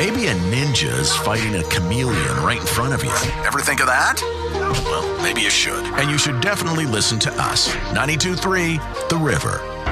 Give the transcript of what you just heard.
maybe a ninja is fighting a chameleon right in front of you. Ever think of that? Well, maybe you should. And you should definitely listen to us. 92.3 The River.